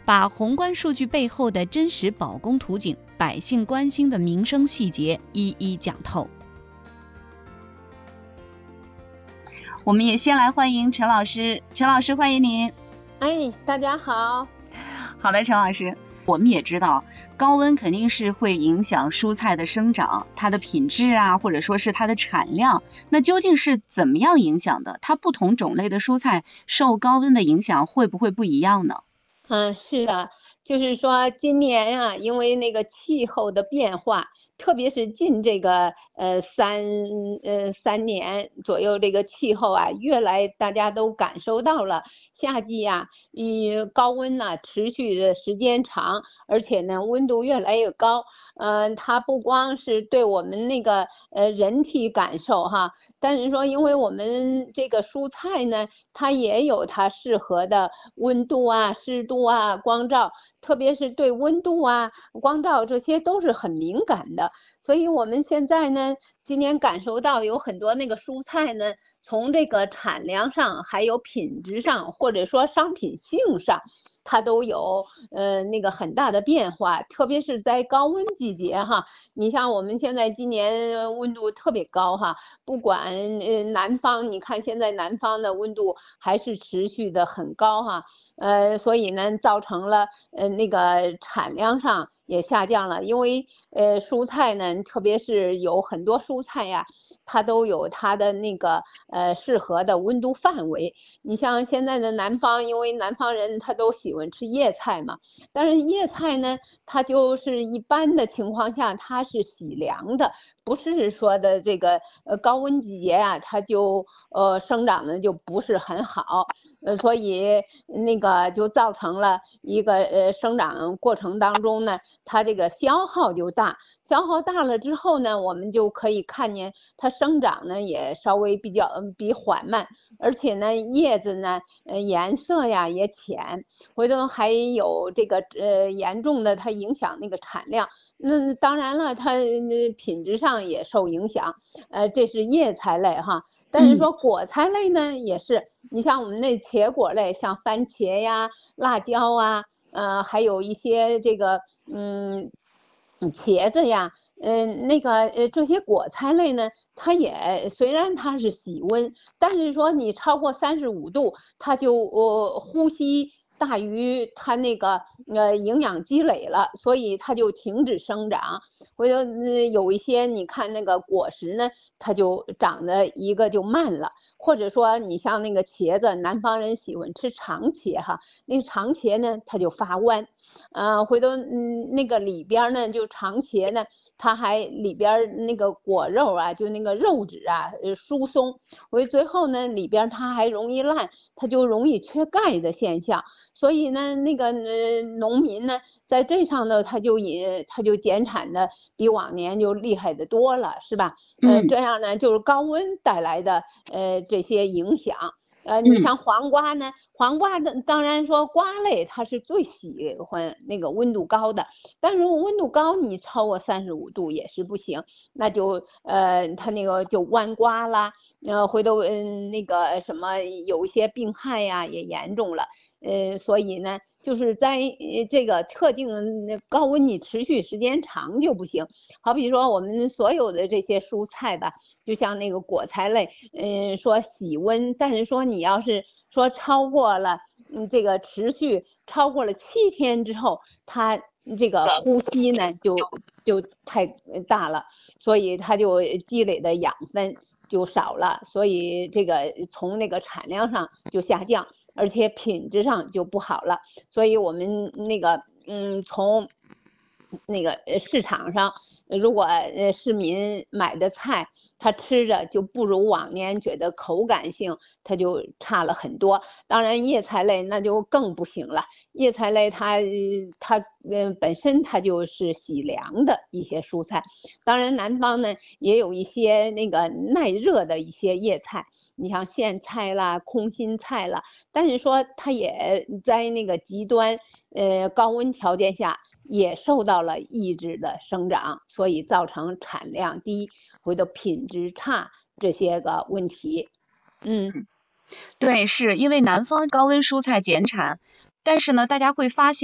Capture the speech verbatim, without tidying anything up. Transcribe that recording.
把宏观数据背后的真实保供图景、百姓关心的民生细节一一讲透。我们也先来欢迎陈老师，陈老师欢迎您。 哎，大家好。 好的，陈老师，我们也知道高温肯定是会影响蔬菜的生长，它的品质啊，或者说是它的产量，那究竟是怎么样影响的？它不同种类的蔬菜受高温的影响会不会不一样呢？ 嗯，是的，就是说今年啊，因为那个气候的变化，特别是近这个呃三呃三年左右，这个气候啊，越来大家都感受到了，夏季啊，嗯，高温呢持续的时间长，而且呢温度越来越高，嗯、呃，它不光是对我们那个呃人体感受哈，但是说因为我们这个蔬菜呢，它也有它适合的温度啊、湿度啊、光照。特别是对温度啊、光照这些都是很敏感的，所以我们现在呢，今年感受到有很多那个蔬菜呢，从这个产量上，还有品质上，或者说商品性上，它都有呃那个很大的变化，特别是在高温季节哈。你像我们现在今年温度特别高哈，不管呃南方，你看现在南方的温度还是持续的很高哈，呃，所以呢，造成了呃那个产量上也下降了，因为呃蔬菜呢，特别是有很多蔬菜呀，它都有它的那个呃适合的温度范围。你像现在的南方，因为南方人他都喜欢吃叶菜嘛，但是叶菜呢，它就是一般的情况下它是喜凉的，不是说的这个呃高温季节啊，它就呃生长的就不是很好，呃所以那个就造成了一个呃生长过程当中呢，它这个消耗就大，消耗大了之后呢，我们就可以看见它生长呢也稍微比较比缓慢，而且呢叶子呢呃颜色呀也浅，回头还有这个呃严重的它影响那个产量。那当然了，它品质上也受影响，呃，这是叶菜类哈。但是说果菜类呢，也是，你像我们那茄果类，像番茄呀、辣椒啊，呃，还有一些这个嗯茄子呀，嗯、呃，那个呃这些果菜类呢，它也虽然它是喜温，但是说你超过三十五度，它就呃呼吸大于它那个呃营养积累了，所以它就停止生长。回头呃有一些你看那个果实呢，它就长得一个就慢了，或者说你像那个茄子，南方人喜欢吃长茄哈，那个长茄呢它就发弯。呃，回头嗯那个里边呢，就长茄呢，它还里边那个果肉啊，就那个肉质啊，呃疏松，回最后呢里边它还容易烂，它就容易缺钙的现象。所以呢，那个呃农民呢，在这上头他就也他就减产的比往年就厉害的多了，是吧？呃，这样呢就是高温带来的呃这些影响。呃，你像黄瓜呢，黄瓜的当然说瓜类它是最喜欢那个温度高的，但是温度高你超过三十五度也是不行，那就呃它那个就弯瓜啦，呃回头嗯那个什么有一些病害呀也严重了。呃，所以呢，就是在这个特定的高温你持续时间长就不行。好比说我们所有的这些蔬菜吧，就像那个果菜类，嗯，说喜温，但是说你要是说超过了，嗯，这个持续超过了七天之后，它这个呼吸呢就就太大了，所以它就积累的养分就少了，所以这个从那个产量上就下降。而且品质上就不好了，所以我们那个嗯，从那个市场上，如果呃市民买的菜，他吃着就不如往年觉得口感性，它就差了很多。当然叶菜类那就更不行了，叶菜类它它嗯本身它就是喜凉的一些蔬菜，当然南方呢也有一些那个耐热的一些叶菜，你像苋菜啦、空心菜啦，但是说它也在那个极端呃高温条件下。也受到了抑制的生长，所以造成产量低，回头品质差这些个问题。嗯， 对，是因为南方高温蔬菜减产，但是呢，大家会发现。